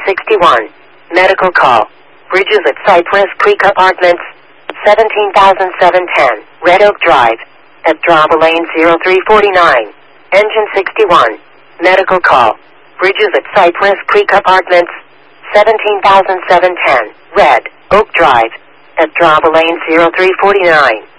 61. Medical call. Bridges at Cypress Creek Apartments, 17,710. Red Oak Drive. At Drava Lane 0349. Engine 61. Medical call. Bridges at Cypress Creek Apartments, 17,710. Red Oak Drive. At Drava Lane 0349.